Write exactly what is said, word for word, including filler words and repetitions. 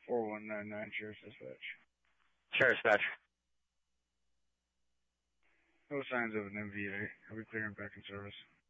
four one nine nine, Sheriff's Dispatch. Sheriff's Dispatch. No signs of an M V A. Are we clearing back in service?